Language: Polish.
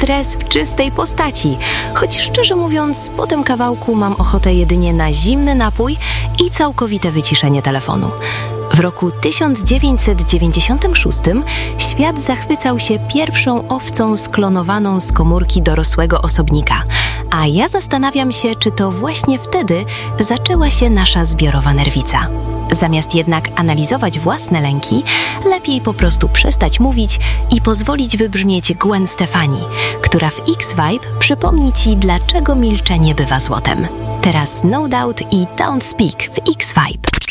stres w czystej postaci. Choć szczerze mówiąc, po tym kawałku mam ochotę jedynie na zimny napój i całkowite wyciszenie telefonu. W roku 1996 świat zachwycał się pierwszą owcą sklonowaną z komórki dorosłego osobnika, a ja zastanawiam się, czy to właśnie wtedy zaczęła się nasza zbiorowa nerwica. Zamiast jednak analizować własne lęki, lepiej po prostu przestać mówić i pozwolić wybrzmieć Gwen Stefani, która w X-Vibe przypomni Ci, dlaczego milczenie bywa złotem. Teraz No Doubt i Don't Speak w X-Vibe.